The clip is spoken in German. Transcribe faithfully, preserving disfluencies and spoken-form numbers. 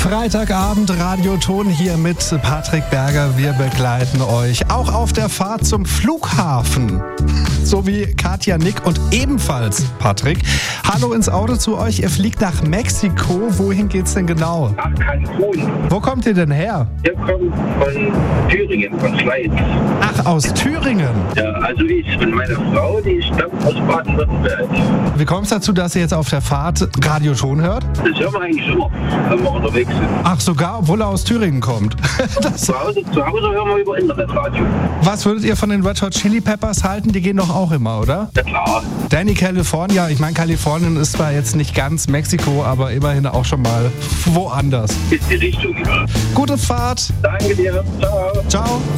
Freitagabend Radioton hier mit Patrick Berger. Wir begleiten euch auch auf der Fahrt zum Flughafen. So wie Katja, Nick und ebenfalls Patrick. Hallo ins Auto zu euch. Ihr fliegt nach Mexiko. Wohin geht's denn genau? Nach Cancun. Wo kommt ihr denn her? Wir kommen von Thüringen, von Schleiz. Ach, aus Thüringen. Ja, also ich und meine Frau, die stammt aus Baden-Württemberg. Wie kommt es dazu, dass ihr jetzt auf der Fahrt Radioton hört? Das hören wir eigentlich immer, wenn wir unterwegs sind. Ach, sogar, obwohl er aus Thüringen kommt. Das, Zu Hause, zu Hause hören wir über Internetradio. was würdet ihr von den Red Hot Chili Peppers halten? Die gehen doch auch immer, oder? Ja klar. Danny California, ich meine, Kalifornien ist zwar jetzt nicht ganz Mexiko, aber immerhin auch schon mal woanders. Ist die Richtung. Gute Fahrt. Danke dir. Ciao. Ciao.